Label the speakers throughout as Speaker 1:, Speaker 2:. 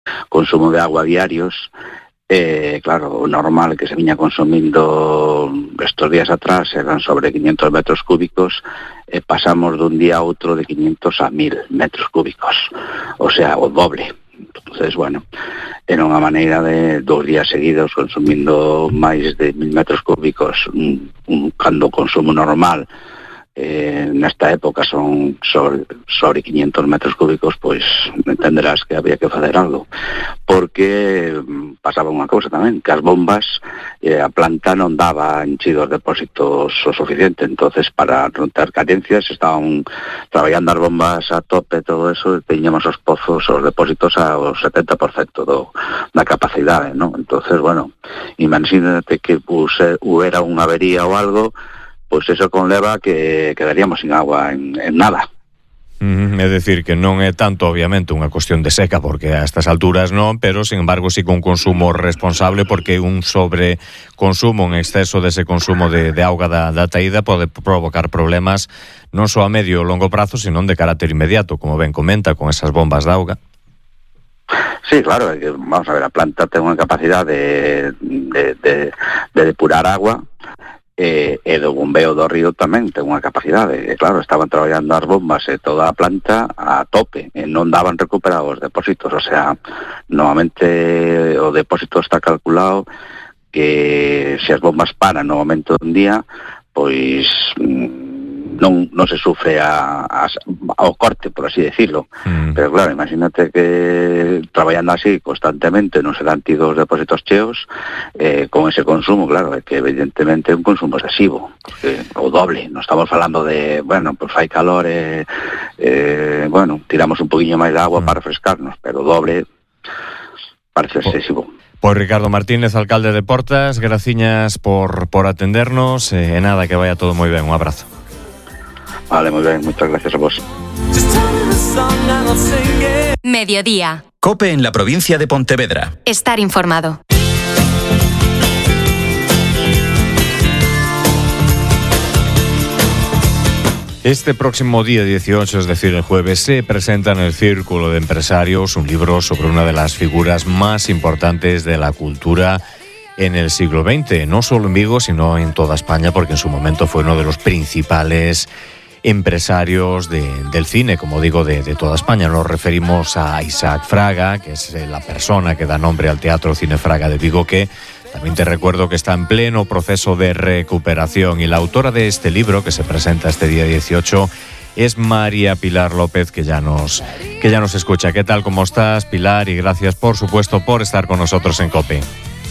Speaker 1: consumo de agua diarios. Claro, normal que se viña consumindo estos días atrás eran sobre 500 metros cúbicos, pasamos dun día a outro de 500 a 1000 metros cúbicos, o sea, o doble. Entonces, bueno, era unha maneira de 2 días seguidos consumindo máis de 1000 metros cúbicos, cando o consumo normal nesta época son sobre 500 metros cúbicos, pois entenderás que había que facer algo, porque pasaba unha cousa tamén, que as bombas, a planta non daba enchidos depósitos o suficiente, entonces para non ter carencias estaban traballando as bombas a tope, todo eso, e teñamos os pozos, os depósitos ao 70% da capacidade, ¿no? Entonces, bueno, imagínate que hubiera unha avería ou algo, pois eso conleva que quedaríamos sin agua en nada.
Speaker 2: É dicir, que non é tanto, obviamente, unha cuestión de seca, porque a estas alturas non, pero, sin embargo, sí que un consumo responsable, porque un sobreconsumo, un exceso dese consumo de auga da taída pode provocar problemas non só a medio e longo prazo, sino de carácter inmediato, como ben comenta, con esas bombas de auga.
Speaker 1: Sí, claro, vamos a ver, a planta ten unha capacidade de depurar agua, e do bombeo do río tamén ten unha capacidade, claro, estaban traballando as bombas e toda a planta a tope, e non daban recuperados os depósitos, o sea, novamente o depósito está calculado que se as bombas paran no momento dun día, pois non se sufre ao corte, por así decirlo. Pero claro, imagínate que traballando así constantemente non se dan tidos depósitos cheos, con ese consumo, claro, é que evidentemente é un consumo excesivo, o doble. Non estamos falando de, bueno, pues fai calor, bueno, tiramos un poquinho máis de agua para refrescarnos, pero doble parece excesivo.
Speaker 2: Pois Ricardo Martínez, alcalde de Portas, graciñas por atendernos, e nada, que vaya todo moi ben, un abrazo.
Speaker 1: Vale, muy bien, muchas gracias a vos.
Speaker 3: Mediodía.
Speaker 4: COPE en la provincia de Pontevedra.
Speaker 3: Estar informado.
Speaker 2: Este próximo día 18, es decir, el jueves, se presenta en el Círculo de Empresarios un libro sobre una de las figuras más importantes de la cultura en el siglo XX, no solo en Vigo, sino en toda España, porque en su momento fue uno de los principales empresarios del cine, como digo, de toda España. Nos referimos a Isaac Fraga, que es la persona que da nombre al Teatro Cine Fraga de Vigo, que también te recuerdo que está en pleno proceso de recuperación. Y la autora de este libro, que se presenta este día 18, es María Pilar López, que ya nos escucha. ¿Qué tal? ¿Cómo estás, Pilar? Y gracias, por supuesto, por estar con nosotros en COPE.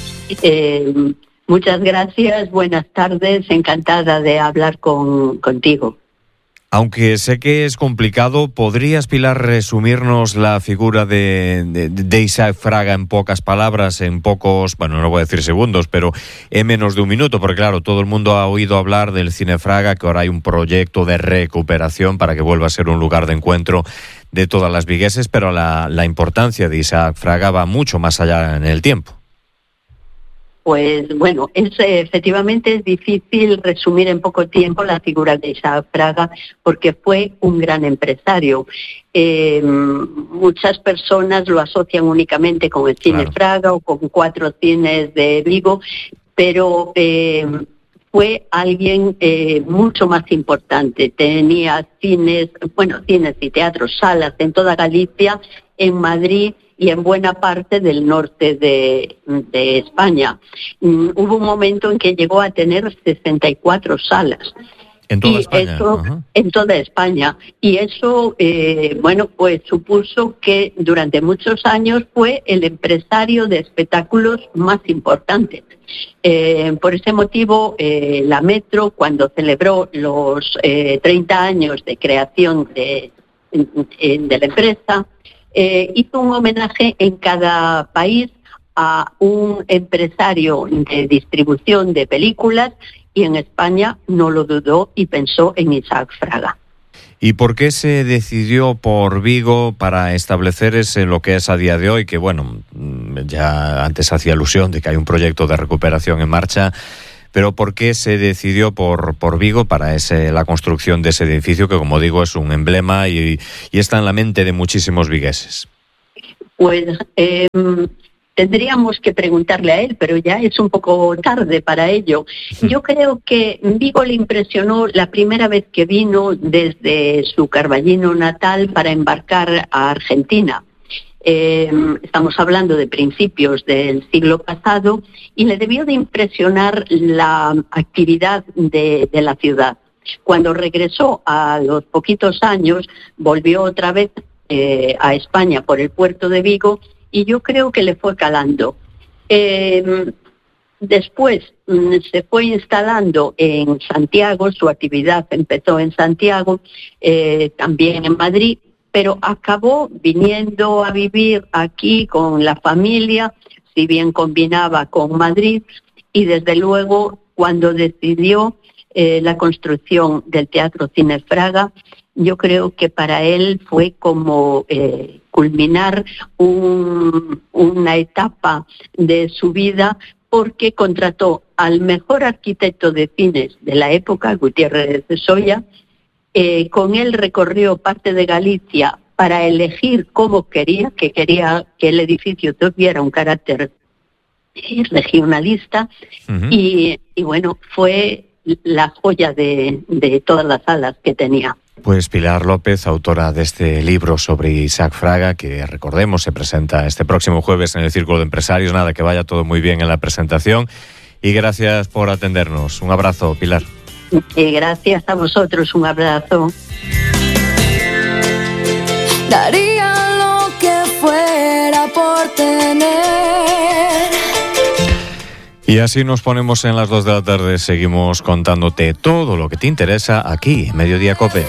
Speaker 5: Muchas gracias, buenas tardes, encantada de hablar contigo.
Speaker 2: Aunque sé que es complicado, ¿podrías, Pilar, resumirnos la figura de Isaac Fraga en pocas palabras, en pocos, bueno, no voy a decir segundos, pero en menos de un minuto? Porque claro, todo el mundo ha oído hablar del Cine Fraga, que ahora hay un proyecto de recuperación para que vuelva a ser un lugar de encuentro de todas las vigueses, pero la importancia de Isaac Fraga va mucho más allá en el tiempo.
Speaker 5: Pues bueno, efectivamente es difícil resumir en poco tiempo la figura de Isaac Fraga, porque fue un gran empresario. Muchas personas lo asocian únicamente con el Cine Fraga o con 4 cines de Vigo, pero fue alguien mucho más importante. Tenía cines y teatros, salas en toda Galicia, en Madrid y en buena parte del norte de España. Hubo un momento en que llegó a tener 64 salas.
Speaker 2: ¿En toda España?
Speaker 5: En toda España. Y eso, pues supuso que durante muchos años fue el empresario de espectáculos más importante. Por ese motivo, la Metro, cuando celebró los 30 años de creación de la empresa, hizo un homenaje en cada país a un empresario de distribución de películas, y en España no lo dudó y pensó en Isaac Fraga.
Speaker 2: ¿Y por qué se decidió por Vigo para establecerse lo que es a día de hoy? Que bueno, ya antes hacía alusión de que hay un proyecto de recuperación en marcha, pero ¿por qué se decidió por Vigo para la construcción de ese edificio que, como digo, es un emblema y está en la mente de muchísimos vigueses?
Speaker 5: Pues tendríamos que preguntarle a él, pero ya es un poco tarde para ello. Yo creo que Vigo le impresionó la primera vez que vino desde su Carballino natal para embarcar a Argentina. Estamos hablando de principios del siglo pasado y le debió de impresionar la actividad de la ciudad. Cuando regresó a los poquitos años, volvió otra vez a España por el puerto de Vigo y yo creo que le fue calando. Después se fue instalando en Santiago, su actividad empezó en Santiago, también en Madrid, pero acabó viniendo a vivir aquí con la familia, si bien combinaba con Madrid, y desde luego cuando decidió la construcción del Teatro Cine Fraga, yo creo que para él fue como culminar una etapa de su vida, porque contrató al mejor arquitecto de cines de la época, Gutiérrez de Soya. Con él recorrió parte de Galicia para elegir cómo quería que el edificio tuviera un carácter regionalista. Y bueno, fue la joya de todas las salas que tenía.
Speaker 2: Pues Pilar López, autora de este libro sobre Isaac Fraga, que recordemos se presenta este próximo jueves en el Círculo de Empresarios. Nada, que vaya todo muy bien en la presentación y gracias por atendernos. Un abrazo, Pilar.
Speaker 5: Gracias a vosotros, un abrazo.
Speaker 6: Daría lo que fuera por tener.
Speaker 2: Y así nos ponemos en las 2 de la tarde. Seguimos contándote todo lo que te interesa aquí en Mediodía COPE.